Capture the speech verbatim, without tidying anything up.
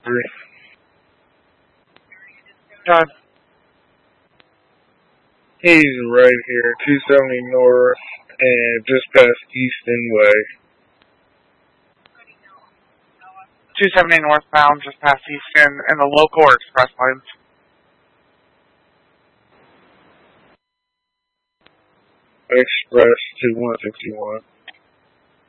God, he's right here, two seventy north, and just past Easton Way. two seventy northbound, just past Easton, and the local or express lanes. Express to one sixty-one.